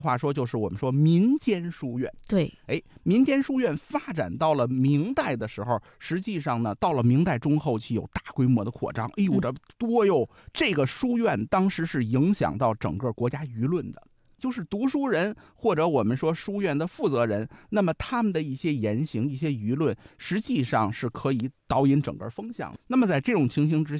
话说就是我们说民间书院。 对， 民间书院发展到了明代的时候，实际上呢，到了明代中后期有大规模的扩张。哎呦，这多哟！这个书院当时是影响到整个国家舆论的。就是读书人或者我们说书院的负责人，那么他们的一些言行、一些舆论，实际上是可以导引整个风向。那么在这种情形之